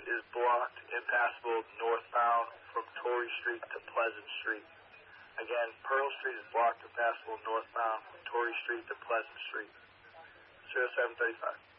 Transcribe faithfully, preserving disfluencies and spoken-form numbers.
is blocked, impassable northbound from Torrey Street to Pleasant Street. Again, Pearl Street is blocked, impassable northbound from Torrey Street to Pleasant Street. zero seven thirty-five.